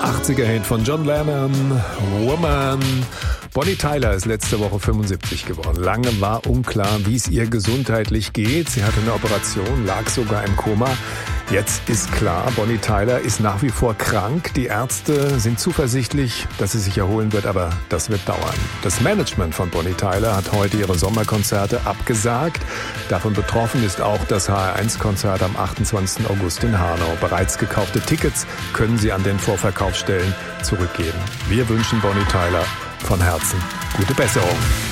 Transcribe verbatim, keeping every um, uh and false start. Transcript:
achtziger-Hit von John Lennon, Woman. Bonnie Tyler ist letzte Woche fünfundsiebzig geworden. Lange war unklar, wie es ihr gesundheitlich geht. Sie hatte eine Operation, lag sogar im Koma. Jetzt ist klar, Bonnie Tyler ist nach wie vor krank. Die Ärzte sind zuversichtlich, dass sie sich erholen wird, aber das wird dauern. Das Management von Bonnie Tyler hat heute ihre Sommerkonzerte abgesagt. Davon betroffen ist auch das H R eins Konzert am achtundzwanzigsten August in Hanau. Bereits gekaufte Tickets können sie an den Vorverkaufsstellen zurückgeben. Wir wünschen Bonnie Tyler von Herzen gute Besserung.